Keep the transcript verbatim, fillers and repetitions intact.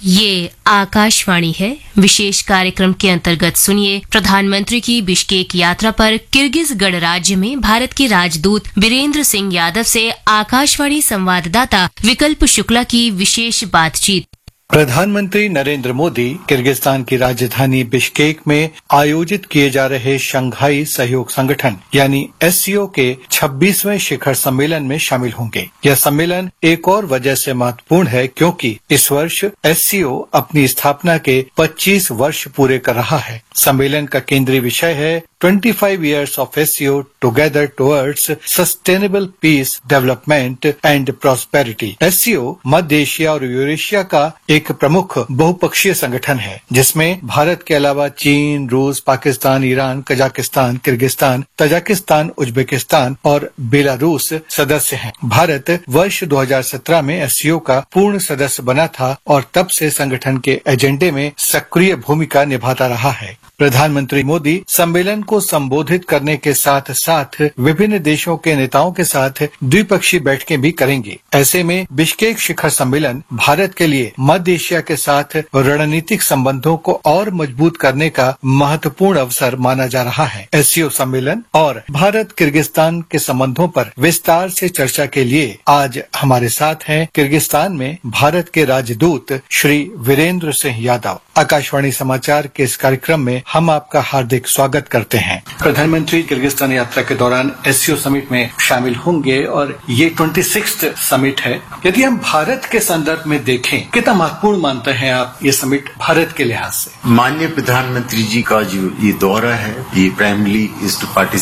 ये आकाशवाणी है। विशेष कार्यक्रम के अंतर्गत सुनिए प्रधानमंत्री की बिश्केक यात्रा पर किर्गिज गणराज्य में भारत के राजदूत वीरेंद्र सिंह यादव से आकाशवाणी संवाददाता विकल्प शुक्ला की विशेष बातचीत। प्रधानमंत्री नरेंद्र मोदी किर्गिस्तान की राजधानी बिश्केक में आयोजित किए जा रहे शंघाई सहयोग संगठन यानी एस सी ओ के छब्बीसवें शिखर सम्मेलन में शामिल होंगे। यह सम्मेलन एक और वजह से महत्वपूर्ण है क्योंकि इस वर्ष एस सी ओ अपनी स्थापना के पच्चीस वर्ष पूरे कर रहा है। सम्मेलन का केंद्रीय विषय है पच्चीस years of S C O together towards sustainable peace, development and prosperity। S C O Madhya Asia और यूरेशिया का एक प्रमुख बहुपक्षीय संगठन है जिसमें भारत के अलावा चीन, रूस, Pakistan, Iran, Kazakhstan, Kyrgyzstan, Tajikistan, Uzbekistan और बेलारूस सदस्य हैं। भारत वर्ष दो हज़ार सत्रह में एस सी ओ का पूर्ण सदस्य बना था और तब से संगठन के एजेंडे में सक्रिय भूमिका निभाता रहा है। प्रधानमंत्री मोदी सम्मेलन को संबोधित करने के साथ साथ विभिन्न देशों के नेताओं के साथ द्विपक्षीय बैठकें भी करेंगे। ऐसे में बिश्केक शिखर सम्मेलन भारत के लिए मध्य एशिया के साथ रणनीतिक संबंधों को और मजबूत करने का महत्वपूर्ण अवसर माना जा रहा है। एस सी ओ सम्मेलन और भारत किर्गिस्तान के संबंधों पर विस्तार से चर्चा के लिए आज हमारे साथ हैं किर्गिस्तान में भारत के राजदूत श्री वीरेंद्र सिंह यादव। आकाशवाणी समाचार के इस कार्यक्रम में हम आपका हार्दिक स्वागत करते हैं। प्रधानमंत्री किर्गिस्तान यात्रा के दौरान एस सी ओ समिट में शामिल होंगे और ये छब्बीसवां समिट है। यदि हम भारत के संदर्भ में देखें, कितना महत्वपूर्ण मानते हैं आप ये समिट भारत के लिहाज से? माननीय प्रधानमंत्री जी का जो ये दौरा है, ये प्राइमरी इज टू पार्टिसिपेट